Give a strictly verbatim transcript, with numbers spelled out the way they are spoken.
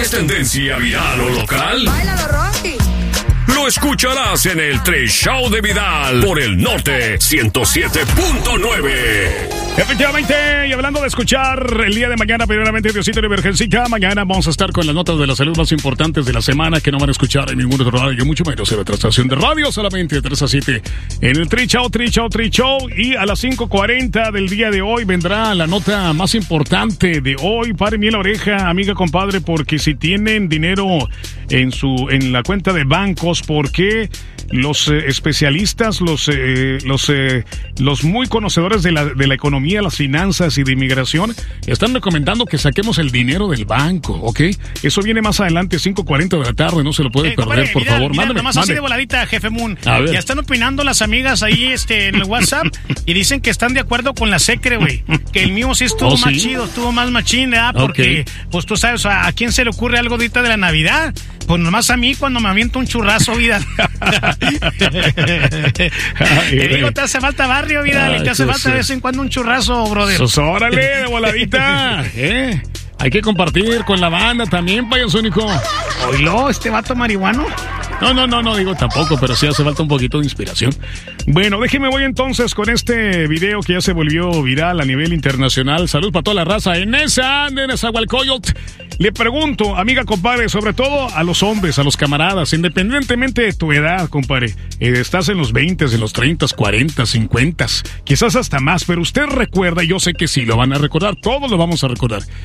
¿Es tendencia viral o local? ¡Báilalo, Rocky! Lo escucharás en el Tres Show de Vidal por el Norte ciento siete punto nueve. Efectivamente, y hablando de escuchar el día de mañana, primeramente Diosito de Virgencita, mañana vamos a estar con las notas de la salud más importantes de la semana que no van a escuchar en ningún otro radio, mucho menos en otra estación de radio, solamente de tres a siete en el Tri Show, Tri Show, Tri Show, y a las cinco cuarenta del día de hoy vendrá la nota más importante de hoy. Pare bien la oreja, amiga, compadre, porque si tienen dinero en su en la cuenta de bancos, porque los eh, especialistas, los eh, los eh, los muy conocedores de la de la economía, las finanzas y de inmigración están recomendando que saquemos el dinero del banco, ¿ok? Eso viene más adelante, cinco cuarenta de la tarde, no se lo puede eh, perder, compadre, por mira, favor. Mira, mándame, nomás mándame. así de voladita, jefe Moon. A ver. Ya están opinando las amigas ahí este, en el WhatsApp y dicen que están de acuerdo con la secre, güey. Que el mío sí estuvo ¿Oh, más sí? chido, estuvo más machín, ¿verdad? Porque, Ok. pues tú sabes, ¿a, a quién se le ocurre algo ahorita de la Navidad? Pues nomás a mí cuando me aviento un churrazo, vida. Te digo, te hace falta barrio, vida. Ay, Te hace sí, falta de sí. vez en cuando un churrazo, brother. Pues órale, de voladita, ¿eh? Hay que compartir con la banda también, payasónico. Oilo, este vato marihuano. No, no, no, no digo tampoco, pero sí hace falta un poquito de inspiración. Bueno, déjeme voy entonces con este video que ya se volvió viral a nivel internacional. Salud para toda la raza en esa, en esa Hualcoyot. Le pregunto, amiga, compadre, sobre todo a los hombres, a los camaradas, independientemente de tu edad, compadre, eh, estás en los veinte, en los treinta, cuarenta, cincuenta, quizás hasta más, pero usted recuerda, y yo sé que sí lo van a recordar, todos lo vamos a recordar.